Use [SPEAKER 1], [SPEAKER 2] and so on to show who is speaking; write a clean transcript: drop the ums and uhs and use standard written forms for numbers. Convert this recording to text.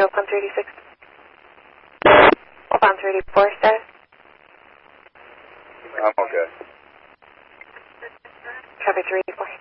[SPEAKER 1] Oakland 386. Oakland 384 status.
[SPEAKER 2] I'm okay.
[SPEAKER 1] Traffic 384.